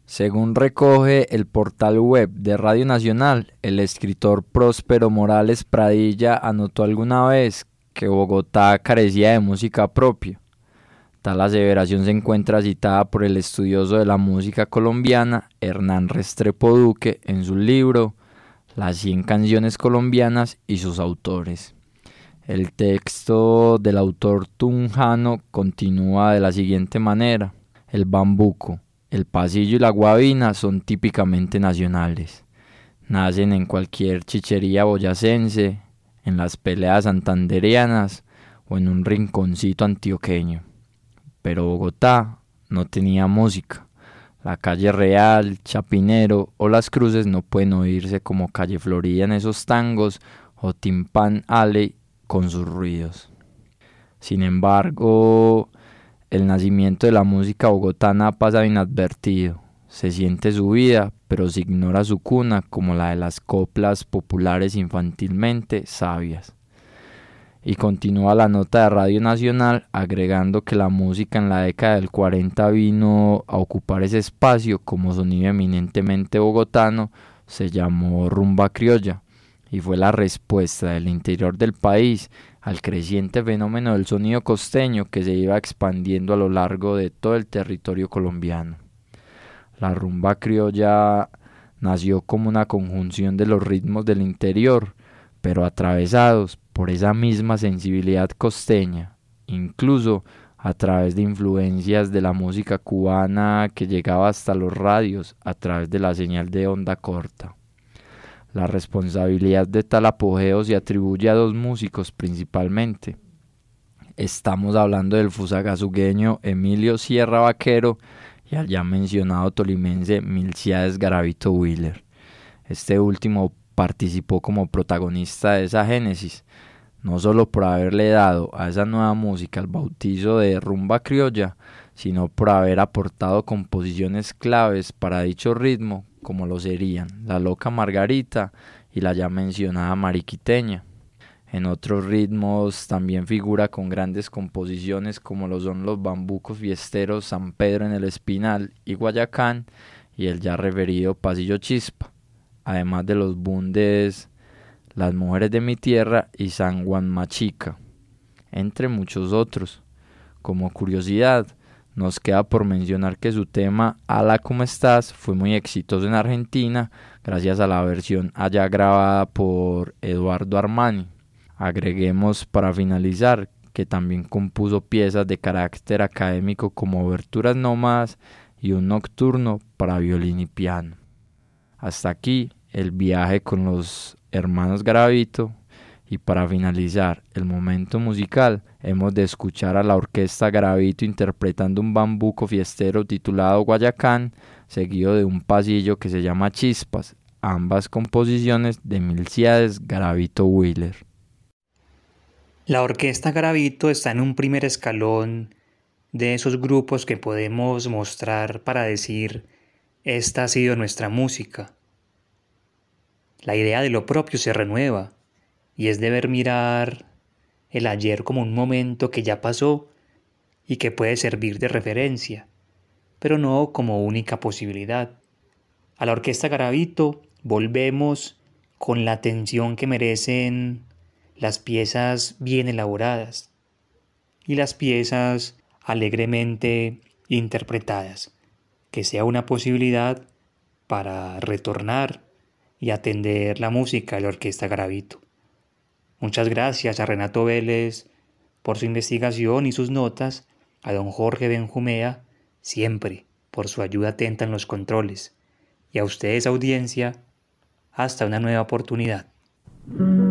Según recoge el portal web de Radio Nacional, el escritor Próspero Morales Pradilla anotó alguna vez que Bogotá carecía de música propia. Tal aseveración se encuentra citada por el estudioso de la música colombiana Hernán Restrepo Duque en su libro Las 100 canciones colombianas y sus autores. El texto del autor tunjano continúa de la siguiente manera: el bambuco, el pasillo y la guabina son típicamente nacionales. Nacen en cualquier chichería boyacense, en las peleas santandereanas o en un rinconcito antioqueño. Pero Bogotá no tenía música. La calle Real, Chapinero o Las Cruces no pueden oírse como Calle Florida en esos tangos o Timpán Alley con sus ruidos. Sin embargo, el nacimiento de la música bogotana pasa inadvertido. Se siente su vida, pero se ignora su cuna como la de las coplas populares infantilmente sabias. Y continúa la nota de Radio Nacional agregando que la música en la década del 40 vino a ocupar ese espacio como sonido eminentemente bogotano, se llamó rumba criolla y fue la respuesta del interior del país al creciente fenómeno del sonido costeño que se iba expandiendo a lo largo de todo el territorio colombiano. La rumba criolla nació como una conjunción de los ritmos del interior, pero atravesados por esa misma sensibilidad costeña, incluso a través de influencias de la música cubana que llegaba hasta los radios a través de la señal de onda corta. La responsabilidad de tal apogeo se atribuye a dos músicos principalmente. Estamos hablando del fusagasugueño Emilio Sierra Vaquero y al ya mencionado tolimense Milcíades Garavito Wheeler. Este último participó como protagonista de esa génesis, no solo por haberle dado a esa nueva música el bautizo de rumba criolla, sino por haber aportado composiciones claves para dicho ritmo, como lo serían La Loca Margarita y la ya mencionada Mariquiteña. En otros ritmos también figura con grandes composiciones como lo son los bambucos fiesteros San Pedro en el Espinal y Guayacán y el ya referido Pasillo Chispa, además de los bundes Las Mujeres de mi Tierra y San Juan Machica, entre muchos otros. Como curiosidad, nos queda por mencionar que su tema Ala ¿Cómo estás? Fue muy exitoso en Argentina gracias a la versión allá grabada por Eduardo Armani. Agreguemos para finalizar que también compuso piezas de carácter académico como Oberturas Nómadas y un nocturno para violín y piano. Hasta aquí el viaje con los hermanos Garavito. Y para finalizar el momento musical, hemos de escuchar a la orquesta Garavito interpretando un bambuco fiestero titulado Guayacán, seguido de un pasillo que se llama Chispas, ambas composiciones de Milcíades Garavito Wheeler. La orquesta Garavito está en un primer escalón de esos grupos que podemos mostrar para decir: esta ha sido nuestra música. La idea de lo propio se renueva y es deber mirar el ayer como un momento que ya pasó y que puede servir de referencia, pero no como única posibilidad. A la orquesta Garavito volvemos con la atención que merecen las piezas bien elaboradas y las piezas alegremente interpretadas, que sea una posibilidad para retornar y atender la música de la orquesta Garavito. Muchas gracias a Renato Vélez por su investigación y sus notas, a don Jorge Benjumea siempre por su ayuda atenta en los controles, y a ustedes, audiencia, hasta una nueva oportunidad.